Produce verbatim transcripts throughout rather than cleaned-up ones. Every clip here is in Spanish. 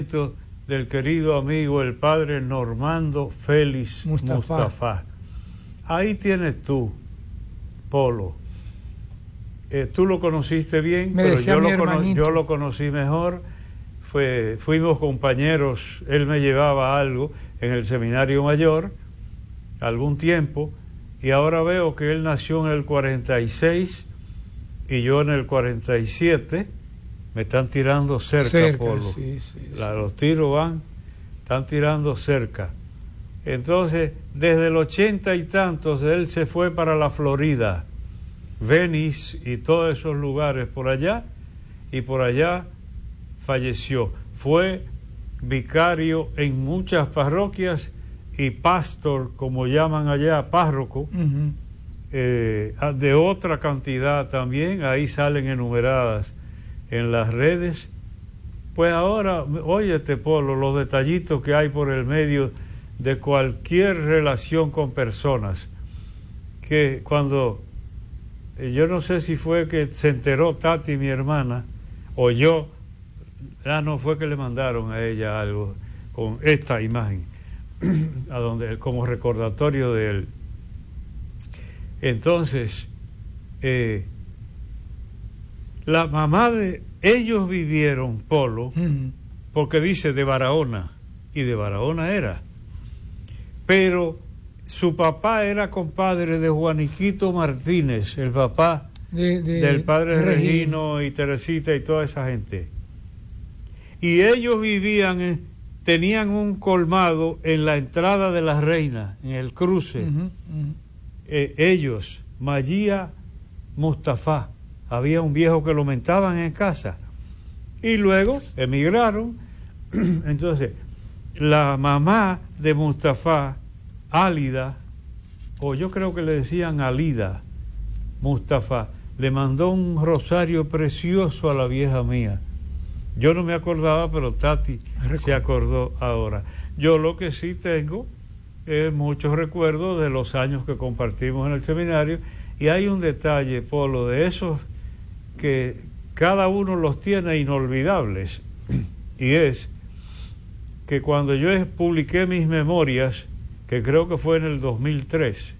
del querido amigo el padre Normando Félix Mustafa. Mustafa. Ahí tienes tú, Polo. Eh, tú lo conociste bien, Me pero yo lo, cono yo lo conocí mejor. Fue, fuimos compañeros, él me llevaba algo en el seminario mayor, algún tiempo, y ahora veo que él nació en el cuarenta y seis y yo en el cuarenta y siete. Me están tirando cerca, cerca Polo. Sí, sí, La, sí. Los tiros van, están tirando cerca. Entonces, desde el ochenta y tantos, él se fue para la Florida, Venice y todos esos lugares por allá, y por allá falleció. Fue vicario en muchas parroquias y pastor, como llaman allá, párroco, uh-huh. eh, de otra cantidad también, ahí salen enumeradas en las redes. Pues ahora, óyete, Polo, los detallitos que hay por el medio de cualquier relación con personas, que cuando, yo no sé si fue que se enteró Tati, mi hermana, o yo, ah, no, fue que le mandaron a ella algo con esta imagen, a donde, como recordatorio de él. Entonces, eh, la mamá de ellos vivieron, Polo, uh-huh. porque dice de Barahona, y de Barahona era, pero su papá era compadre de Juaniquito Martínez, el papá de, de, del padre de Regino. Regino y Teresita y toda esa gente. Y ellos vivían, en, tenían un colmado en la entrada de la Reina, en el cruce. Uh-huh, uh-huh. Eh, ellos, Mayía Mustafa, había un viejo que lo mentaban en casa. Y luego emigraron. Entonces, la mamá de Mustafa, Álida, o yo creo que le decían Alida Mustafa, le mandó un rosario precioso a la vieja mía. Yo no me acordaba, pero Tati se acordó ahora. Yo lo que sí tengo es muchos recuerdos de los años que compartimos en el seminario, y hay un detalle, Polo, de esos que cada uno los tiene inolvidables, y es que cuando yo publiqué mis memorias, que creo que fue en el dos mil tres,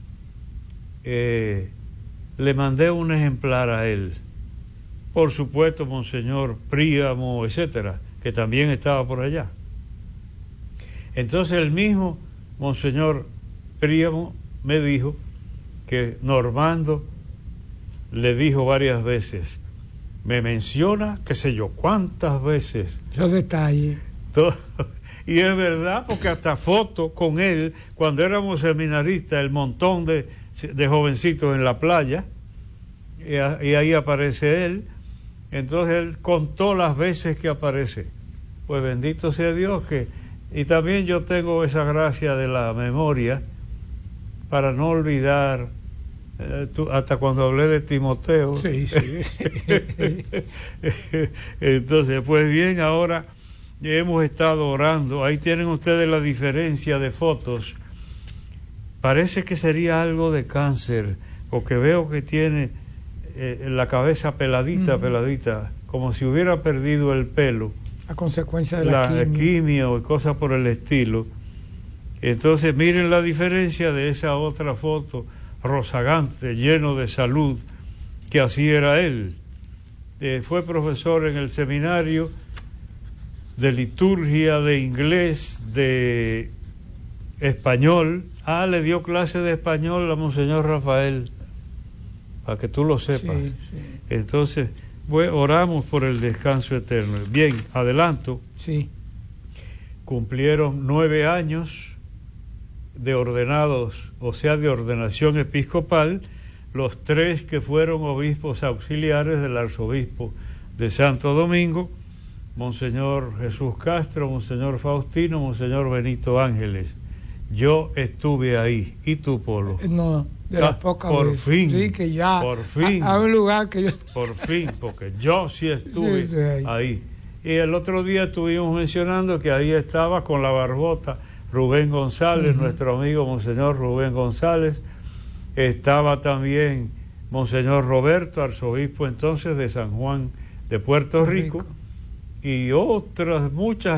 eh, le mandé un ejemplar a él. Por supuesto, Monseñor Príamo, etcétera, que también estaba por allá. Entonces el mismo Monseñor Príamo me dijo que Normando le dijo varias veces, me menciona qué sé yo cuántas veces. Los detalles. Todo, y es verdad, porque hasta fotos con él, cuando éramos seminaristas, el montón de, de jovencitos en la playa, y, y ahí aparece él. Entonces él contó las veces que aparece. Pues bendito sea Dios que... Y también yo tengo esa gracia de la memoria para no olvidar, eh, tú, hasta cuando hablé de Timoteo. Sí, sí. Entonces, pues bien, ahora hemos estado orando. Ahí tienen ustedes la diferencia de fotos. Parece que sería algo de cáncer, porque veo que tiene eh, la cabeza peladita, uh-huh. peladita, como si hubiera perdido el pelo. A consecuencia de la, la quimio. quimio y cosas por el estilo. Entonces miren la diferencia de esa otra foto, rozagante, lleno de salud, que así era él. Eh, fue profesor en el seminario de liturgia, de inglés, de español. Ah, le dio clase de español a Monseñor Rafael, para que tú lo sepas. Sí, sí. Entonces, bueno, oramos por el descanso eterno. Bien, adelanto. Sí. Cumplieron nueve años de ordenados, o sea, de ordenación episcopal, los tres que fueron obispos auxiliares del arzobispo de Santo Domingo, Monseñor Jesús Castro, Monseñor Faustino, Monseñor Benito Ángeles. Yo estuve ahí. ¿Y tú, Polo? No, de las pocas por veces. fin, sí, que ya por fin, a, a un lugar que yo... por fin, porque yo sí estuve sí, sí, ahí. ahí. Y el otro día estuvimos mencionando que ahí estaba con la barbota Rubén González, uh-huh. nuestro amigo Monseñor Rubén González. Estaba también Monseñor Roberto, arzobispo entonces de San Juan de Puerto Rico, Rico. Y otras muchas